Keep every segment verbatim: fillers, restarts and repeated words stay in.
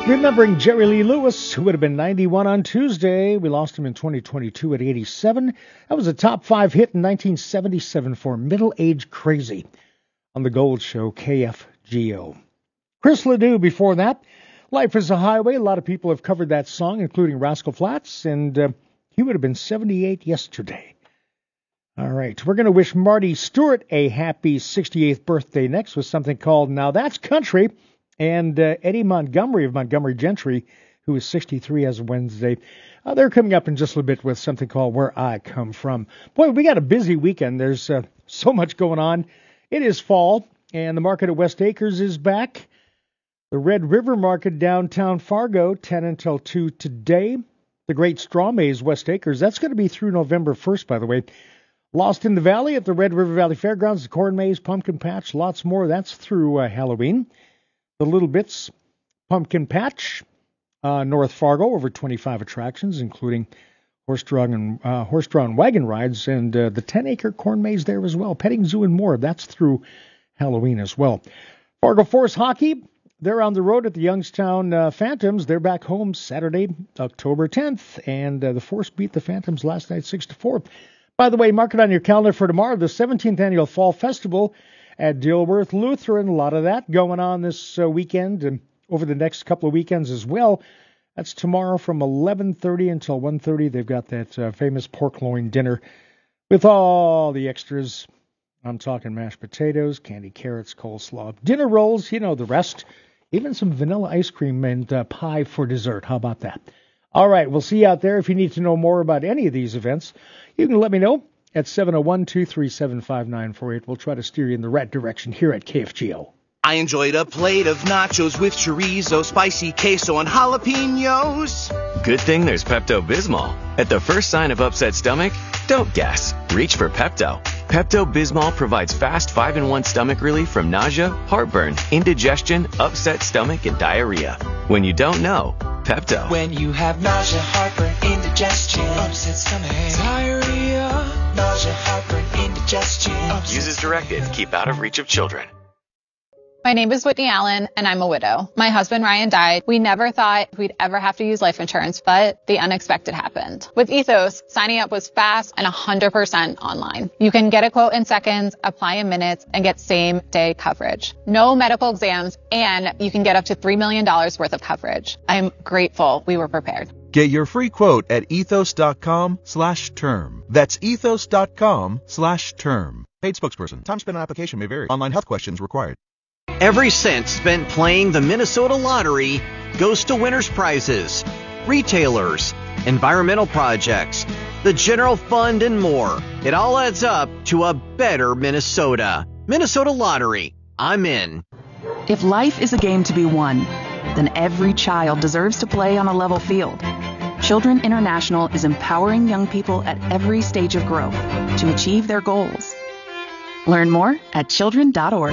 Remembering Jerry Lee Lewis, who would have been ninety-one on Tuesday. We lost him in twenty twenty-two at eighty-seven. That was a top five hit in nineteen seventy-seven for Middle Age Crazy on the Gold Show, K F G O. Chris Ledoux before that. Life is a Highway. A lot of people have covered that song, including Rascal Flatts, and uh, he would have been seventy-eight yesterday. All right, we're going to wish Marty Stewart a happy sixty-eighth birthday next with something called Now That's Country. And uh, Eddie Montgomery of Montgomery Gentry, who is sixty-three as of Wednesday. Uh, they're coming up in just a little bit with something called Where I Come From. Boy, we got a busy weekend. There's uh, so much going on. It is fall, and the market at West Acres is back. The Red River Market downtown Fargo, ten until two today. The Great Straw Maze, West Acres, that's going to be through November first, by the way. Lost in the Valley at the Red River Valley Fairgrounds, the Corn Maze, Pumpkin Patch, lots more. That's through uh, Halloween. The Little Bits Pumpkin Patch, uh, North Fargo, over twenty-five attractions, including horse-drawn and uh, horse-drawn wagon rides, and uh, the ten-acre corn maze there as well. Petting Zoo and more. That's through Halloween as well. Fargo Force Hockey, they're on the road at the Youngstown uh, Phantoms. They're back home Saturday, October tenth, and uh, the Force beat the Phantoms last night six to four. By the way, mark it on your calendar for tomorrow, the seventeenth Annual Fall Festival at Dilworth Lutheran. A lot of that going on this uh, weekend and over the next couple of weekends as well. That's tomorrow from eleven thirty until one thirty. They've got that uh, famous pork loin dinner with all the extras. I'm talking mashed potatoes, candied carrots, coleslaw, dinner rolls, you know, the rest. Even some vanilla ice cream and uh, pie for dessert. How about that? All right, we'll see you out there. If you need to know more about any of these events, you can let me know at seven oh one, two three seven, five nine four eight. We'll try to steer you in the right direction here at K F G O. I enjoyed a plate of nachos with chorizo, spicy queso, and jalapenos. Good thing there's Pepto-Bismol. At the first sign of upset stomach, don't guess. Reach for Pepto. Pepto-Bismol provides fast five in one stomach relief from nausea, heartburn, indigestion, upset stomach, and diarrhea. When you don't know, Pepto. When you have nausea, heartburn, indigestion, upset stomach, diarrhea, nausea, heartburn, indigestion. Use as directed. Keep out of reach of children. My name is Whitney Allen, and I'm a widow. My husband, Ryan, died. We never thought we'd ever have to use life insurance, but the unexpected happened. With Ethos, signing up was fast and one hundred percent online. You can get a quote in seconds, apply in minutes, and get same-day coverage. No medical exams, and you can get up to three million dollars worth of coverage. I'm grateful we were prepared. Get your free quote at ethos.com slash term. That's ethos.com slash term. Paid spokesperson. Time spent on application may vary. Online health questions required. Every cent spent playing the Minnesota Lottery goes to winners' prizes, retailers, environmental projects, the general fund, and more. It all adds up to a better Minnesota. Minnesota Lottery. I'm in. If life is a game to be won, then every child deserves to play on a level field. Children International is empowering young people at every stage of growth to achieve their goals. Learn more at children dot org.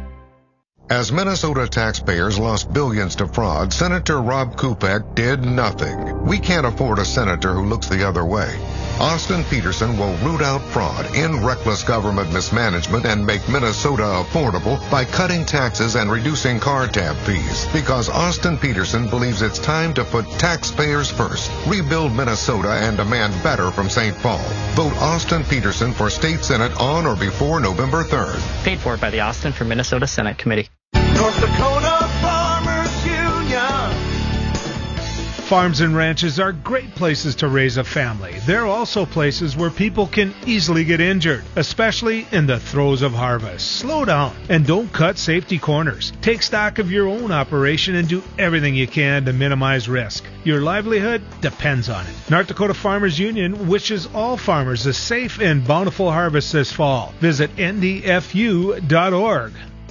As Minnesota taxpayers lost billions to fraud, Senator Rob Kupek did nothing. We can't afford a senator who looks the other way. Austin Peterson will root out fraud, end reckless government mismanagement, and make Minnesota affordable by cutting taxes and reducing car tab fees. Because Austin Peterson believes it's time to put taxpayers first, rebuild Minnesota, and demand better from Saint Paul. Vote Austin Peterson for State Senate on or before November third. Paid for by the Austin for Minnesota Senate Committee. North Dakota Farmers Union. Farms and ranches are great places to raise a family. They're also places where people can easily get injured, especially in the throes of harvest. Slow down and don't cut safety corners. Take stock of your own operation and do everything you can to minimize risk. Your livelihood depends on it. North Dakota Farmers Union wishes all farmers a safe and bountiful harvest this fall. Visit N D F U dot org.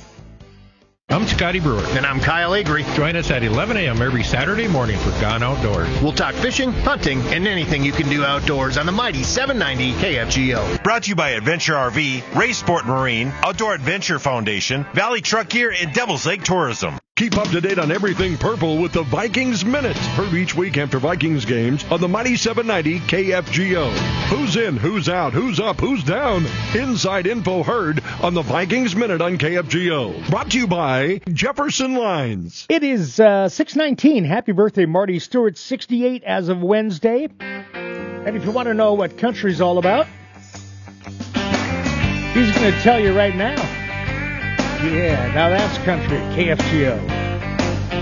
I'm Scotty Brewer. And I'm Kyle Avery. Join us at eleven a.m. every Saturday morning for Gone Outdoors. We'll talk fishing, hunting, and anything you can do outdoors on the mighty seven ninety K F G O. Brought to you by Adventure R V, Ray Sport Marine, Outdoor Adventure Foundation, Valley Truck Gear, and Devil's Lake Tourism. Keep up to date on everything purple with the Vikings Minute. Heard each week after Vikings games on the Mighty seven ninety K F G O. Who's in, who's out, who's up, who's down? Inside info heard on the Vikings Minute on K F G O. Brought to you by Jefferson Lines. It is uh, six nineteen. Happy birthday, Marty Stewart, sixty-eight as of Wednesday. And if you want to know what country's all about, he's going to tell you right now. Yeah, now that's country, K F G O.